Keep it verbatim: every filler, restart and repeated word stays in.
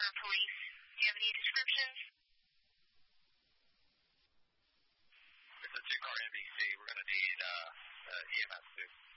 for police. Do you have any descriptions? It's a two-car N B C. We're going to need uh, uh, E M S too.